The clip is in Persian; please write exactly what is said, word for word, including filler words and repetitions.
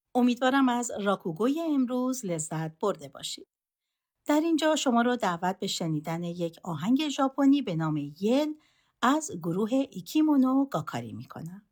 امیدوارم از راکوگوی امروز لذت برده باشید. در اینجا شما را دعوت به شنیدن یک آهنگ ژاپنی به نام یل از گروه ایکیمونو گاکاری می کنم.